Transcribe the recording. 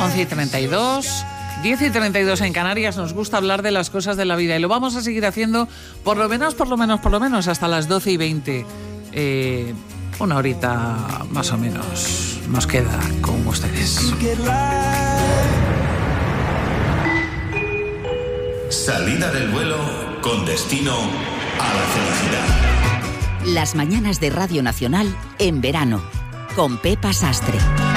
11:32, 10:32 en Canarias. Nos gusta hablar de las cosas de la vida y lo vamos a seguir haciendo por lo menos hasta las 12:20. Una horita más o menos nos queda con ustedes. Salida del vuelo con destino a la felicidad. Las mañanas de Radio Nacional en verano, con Pepa Sastre.